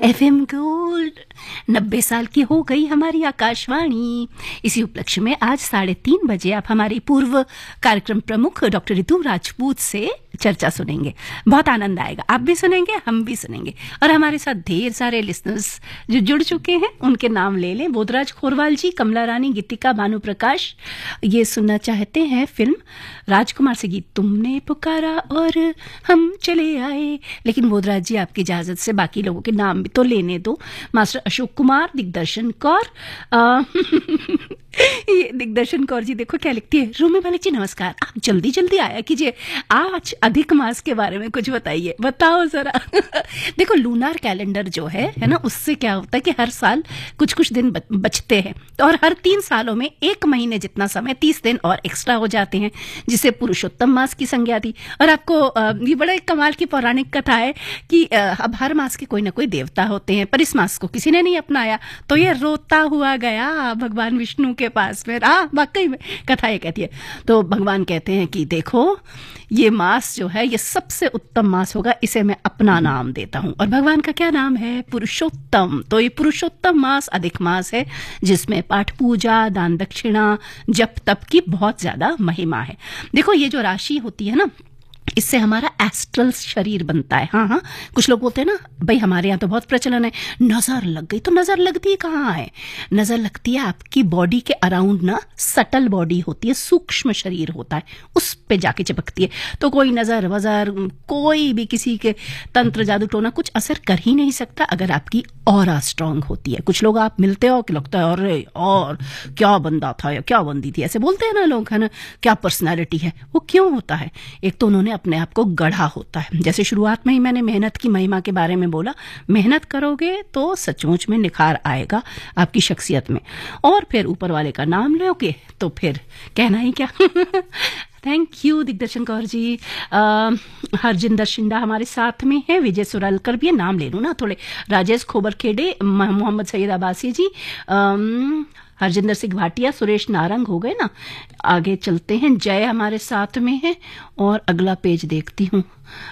FM gold 90 साल की हो गई हमारी आकाशवाणी। इसी उपलक्ष्य में आज 3:30 बजे आप हमारे पूर्व कार्यक्रम प्रमुख डॉक्टर ऋतु राजपूत से चर्चा सुनेंगे। बहुत आनंद आएगा, आप भी सुनेंगे, हम भी सुनेंगे। और हमारे साथ ढेर सारे लिसनर्स जो जुड़ चुके हैं, उनके नाम ले लें। बोधराज खोरवाल जी, कमला रानी, गीतिका, भानु प्रकाश, ये सुनना चाहते हैं फिल्म राजकुमार से गीत तुमने पुकारा और हम चले आए। लेकिन बोधराज जी, आपकी इजाजत से बाकी लोगों के नाम भी तो लेने दो। मास्टर अशोक कुमार, दिग्दर्शन कौर, ये दिग्दर्शन कौर जी देखो क्या लिखती है। रूमी मालिक जी नमस्कार, आप जल्दी जल्दी आया कीजिए, आज अधिक मास के बारे में कुछ बताइए, बताओ जरा। देखो लूनार कैलेंडर जो है ना, उससे क्या होता है कि हर साल कुछ कुछ दिन बचते हैं और हर 3 सालों में 1 महीने जितना समय 30 दिन और एक्स्ट्रा हो जाते हैं, जिसे पुरुषोत्तम मास की संज्ञा दी। और आपको ये बड़ा एक कमाल की पौराणिक कथा है कि अब हर मास के कोई ना कोई देवता होते हैं, पर इस मास को किसी ने नहीं अपनाया तो ये रोता हुआ गया भगवान विष्णु के पास में। वाकई में कथा ये कहती है। तो भगवान कहते हैं कि देखो ये मास जो है ये सबसे उत्तम मास होगा, इसे मैं अपना नाम देता हूं। और भगवान का क्या नाम है? पुरुषोत्तम। तो ये पुरुषोत्तम मास अधिक मास है, जिसमें पाठ पूजा, दान दक्षिणा, जप तप की बहुत ज्यादा महिमा है। देखो ये जो राशि होती है ना, इससे हमारा एस्ट्रल शरीर बनता है। हाँ, कुछ लोग बोलते हैं ना, भाई हमारे यहाँ तो बहुत प्रचलन है, नजर लग गई। तो नजर लगती कहाँ है? नजर लगती है आपकी बॉडी के अराउंड ना, सटल बॉडी होती है, सूक्ष्म शरीर होता है, उस पे जाके चिपकती है। तो कोई नजर वजर, कोई भी किसी के तंत्र जादू टोना कुछ असर कर ही नहीं सकता अगर आपकी ऑरा स्ट्रांग होती है। कुछ लोग आप मिलते हो कि लगता है अरे और क्या बंदा था या क्या बंदी थी, ऐसे बोलते हैं ना लोग, है ना, क्या पर्सनैलिटी है। वो क्यों होता है? एक तो उन्होंने अपने आप को गढ़ा होता है। जैसे शुरुआत में ही मैंने मेहनत की महिमा के बारे में बोला, मेहनत करोगे तो सचमुच में निखार आएगा आपकी शख्सियत में। और फिर ऊपर वाले का नाम लोगे तो फिर कहना ही क्या। थैंक यू दिग्दर्शन कौर जी। हरजिंदर शिंडा हमारे साथ में है, विजय सुरलकर भी है, नाम ले लूँ ना थोड़े, राजेश खोबरखेड़े, मोहम्मद सैयद अब्बासी जी, हरजिंदर सिंह भाटिया, सुरेश नारंग हो गए ना। आगे चलते हैं, जय हमारे साथ में है। और अगला पेज देखती हूँ,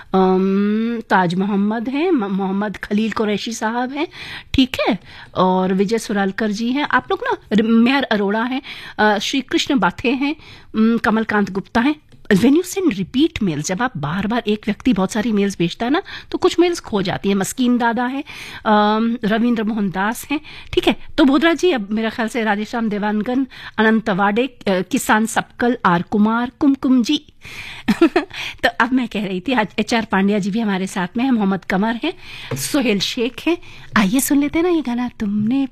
ताज मोहम्मद है, मोहम्मद खलील कुरैशी साहब हैं, ठीक है। और विजय सुरालकर जी हैं, आप लोग ना, मेहर अरोड़ा हैं, श्री कृष्ण बाथे हैं, कमलकांत गुप्ता हैं। When you send repeat mails, जब आप बार बार एक व्यक्ति बहुत सारी मेल्स भेजता है ना, तो कुछ मेल्स खो जाती है। मस्कीन दादा है, रविंद्र मोहन दास हैं, ठीक है। तो बोधराज जी, अब मेरा ख्याल से राधेश्याम देवानगन, अनंत वाडे, किसान सबकल, आर कुमार, कुमकुम जी। तो अब मैं कह रही थी, आज HR पांड्या जी भी हमारे साथ में है, मोहम्मद कमर हैं, सोहेल शेख हैं। आइए सुन लेते हैं ना ये गाना, तुमने